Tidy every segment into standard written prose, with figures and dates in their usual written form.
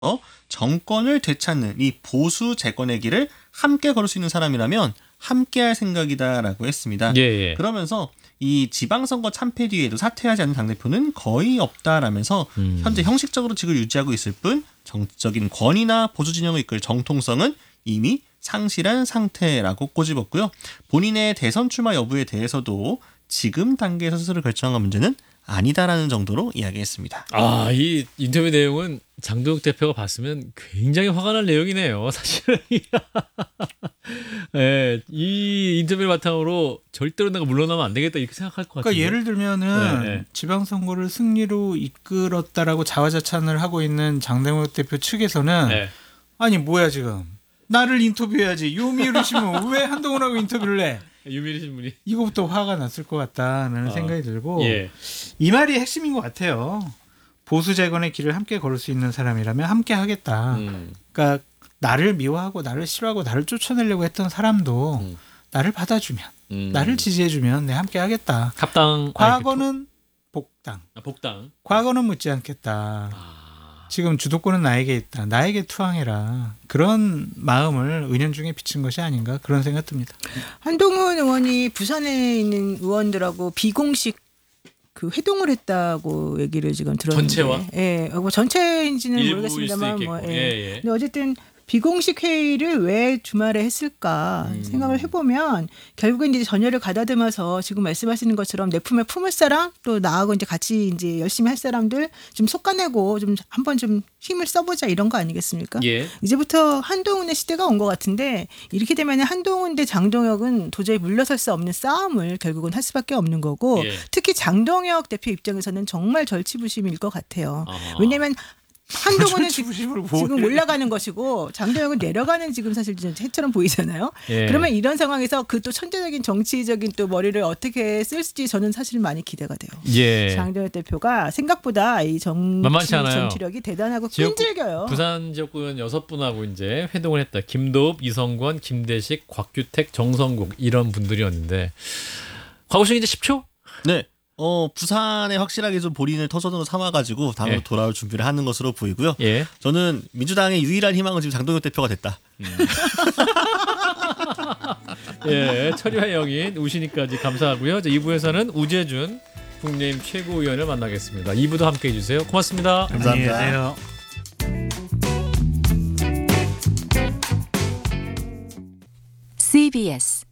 정권을 되찾는 이 보수 재건의 길을 함께 걸을 수 있는 사람이라면 함께할 생각이다라고 했습니다. 예. 그러면서 이 지방선거 참패 뒤에도 사퇴하지 않는 당대표는 거의 없다라면서 현재 형식적으로 직을 유지하고 있을 뿐 정치적인 권위나 보수 진영을 이끌 정통성은 이미 상실한 상태라고 꼬집었고요. 본인의 대선 출마 여부에 대해서도 지금 단계에서 스스로 결정한 문제는 아니다라는 정도로 이야기했습니다. 이 인터뷰 내용은 장동혁 대표가 봤으면 굉장히 화가 날 내용이네요. 사실은. 네, 이 인터뷰를 바탕으로 절대로 내가 물러나면 안 되겠다 이렇게 생각할 것 같아요. 그러니까 예를 들면은 지방선거를 승리로 이끌었다라고 자화자찬을 하고 있는 장동혁 대표 측에서는 아니 뭐야 지금 나를 인터뷰해야지 요미우리 신문 왜 한동훈하고 인터뷰를 해? 유미리 신문이 이거부터 화가 났을 것 같다는 생각이 들고 이 말이 핵심인 것 같아요. 보수 재건의 길을 함께 걸을 수 있는 사람이라면 함께 하겠다. 그러니까 나를 미워하고 나를 싫어하고 나를 쫓아내려고 했던 사람도 나를 받아주면 나를 지지해주면 내 함께 하겠다. 합당. 과거는 복당. 복당. 과거는 묻지 않겠다. 지금 주도권은 나에게 있다. 나에게 투항해라. 그런 마음을 은연중에 비친 것이 아닌가 그런 생각 듭니다. 한동훈 의원이 부산에 있는 의원들하고 비공식 그 회동을 했다고 얘기를 지금 들었는데. 전체와? 뭐 전체인지는 모르겠습니다만 근데 어쨌든 비공식 회의를 왜 주말에 했을까 생각을 해보면 결국엔 이제 전열을 가다듬어서 지금 말씀하시는 것처럼 내 품에 품을 사람 또 나하고 이제 같이 이제 열심히 할 사람들 좀 솎아내고 좀 한번 좀 힘을 써보자 이런 거 아니겠습니까? 이제부터 한동훈의 시대가 온 것 같은데 이렇게 되면 한동훈 대 장동혁은 도저히 물러설 수 없는 싸움을 결국은 할 수밖에 없는 거고 특히 장동혁 대표 입장에서는 정말 절치부심일 것 같아요. 왜냐하면 한동훈은 지금 올라가는 것이고 장동혁은 내려가는 지금 사실 해처럼 보이잖아요. 그러면 이런 상황에서 그 또 천재적인 정치적인 또 머리를 어떻게 쓸지 저는 사실 많이 기대가 돼요. 장동혁 대표가 생각보다 이 정치력이 대단하고 끈질겨요. 부산 지역구는 6분하고 이제 회동을 했다. 김도읍, 이성권, 김대식, 곽규택, 정성국 이런 분들이었는데 과거식 이제 10초? 네. 부산에 확실하게 좀 본인을 터전으로 삼아가지고 다음으로 돌아올 준비를 하는 것으로 보이고요. 저는 민주당의 유일한 희망은 지금 장동혁 대표가 됐다. 철이와 영인, 우신이까지 감사하고요. 2부에서는 우재준 국민의힘 최고위원을 만나겠습니다. 2부도 함께해 주세요. 고맙습니다. 감사합니다. CBS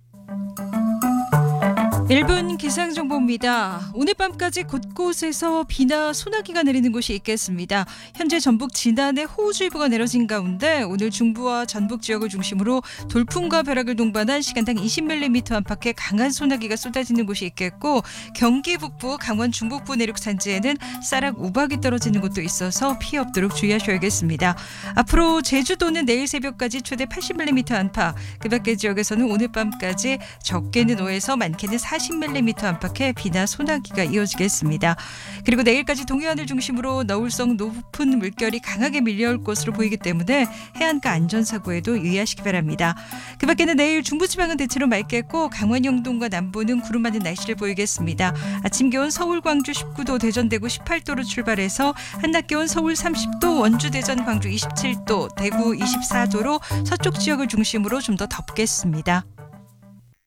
1분 기상정보입니다. 오늘 밤까지 곳곳에서 비나 소나기가 내리는 곳이 있겠습니다. 현재 전북 진안에 호우주의보가 내려진 가운데 오늘 중부와 전북 지역을 중심으로 돌풍과 벼락을 동반한 시간당 20mm 안팎의 강한 소나기가 쏟아지는 곳이 있겠고 경기 북부, 강원 중북부 내륙 산지에는 쌀락 우박이 떨어지는 곳도 있어서 피해 없도록 주의하셔야겠습니다. 앞으로 제주도는 내일 새벽까지 최대 80mm 안팎, 그 밖의 지역에서는 오늘 밤까지 적게는 5에서 많게는 40mm 안팎의 비나 소나기가 이어지겠습니다. 그리고 내일까지 동해안을 중심으로 너울성 높은 물결이 강하게 밀려올 것으로 보이기 때문에 해안가 안전사고에도 유의하시기 바랍니다. 그 밖에는 내일 중부지방은 대체로 맑겠고 강원 영동과 남부는 구름 많은 날씨를 보이겠습니다. 아침 기온 서울 광주 19도, 대전 대구 18도로 출발해서 한낮 기온 서울 30도, 원주 대전 광주 27도, 대구 24도로 서쪽 지역을 중심으로 좀 더 덥겠습니다.